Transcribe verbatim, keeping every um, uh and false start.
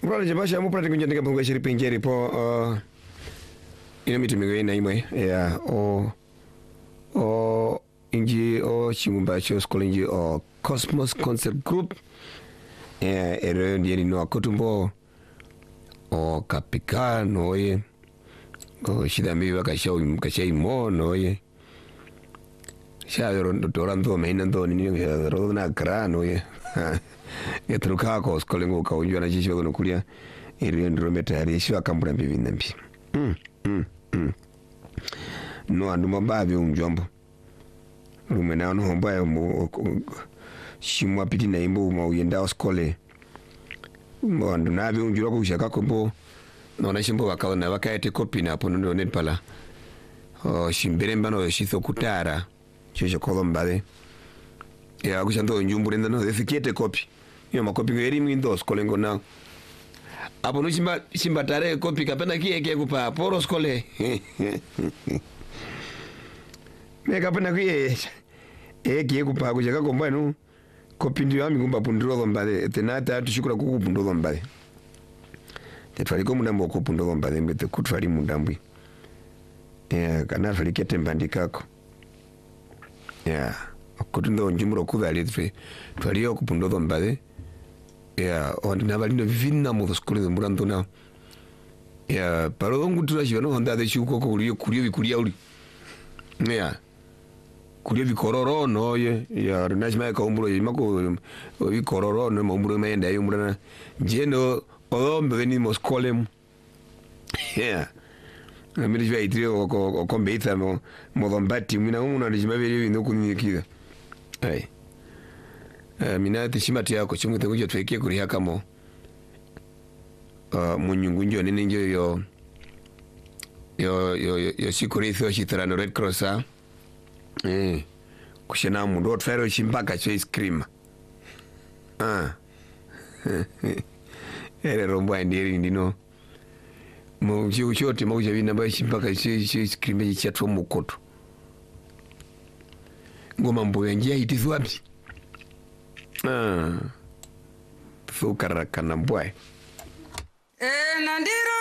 Mbona je basha mu prati kunjandika bongo shiri pinjeri po uh, ina mitu migo ina imwe ya o o inji o chimumba cho school inji o Cosmos Concert Group ya ero ndiye no akotumbo o kapikano ye o shida miwa kashau kashai mono ye Shadoro dorando maina ndo ni rodona grano ye etruka ko skolengo ka unjwa na jisho no kulia iri ndro metari shwa kambura mbivi nambi mm mm mm no andu mabavi unjombo rumena no homba ya mo shimwa piti na imbo ma uyenda skole mo andu navi unjura ko shaka kombo no na shimbo wakaona wakaete kopi na hapo ndo net pala o shimbere mbano shitho kutara Chicho Colombade. Ya kushando njumburenda no defikiete kopi. Yo makopi ngeri mwindo skolengo na. Apo no simba simba tare kopi kapena kie kie kupa poro skole. Me kapena kie. E kie kupa kushaka komba no. Kopi ndio ami kumba pundro lombade. Tenata tushukura kuku pundro lombade. Te fari ko mundambo ko pundro lombade mbete kutfari mundambwi. Ya kana fari kete mbandikako. Yeah, akutundo njumuro kudali tfe twaliyo kupundo dombade. Yeah, ondi nabalindo vivina mu skole de murandona. Yeah, paro dongu tulashi no honda de shuko ko kuliyo kuliyo bikuliya uli. Yeah. Kuliyo bikororo no ye. Yeah, runashima ka umburo yimako bikororo no umburo mayenda yumurana. Jeno odombe veni mo skole mu. Yeah. Na mimi jua itrio ko ko mbeta mo modombati mina umu na jima vile vino kunikida ai eh mina tishimati yako chimu tengujo tweke kuri haka mo uh, munyungunjo nene njo yo yo yo yo sikuri thio shitrano Red Cross ah eh kushena mu dot fero chimpaka cho scream ah ere rombo ndiri ndino mo chochote mo javina bashi mpaka shi scream cha twa mukoto ngoma mbo yangia itizwapi ah fukara kana mbwa eh nandiro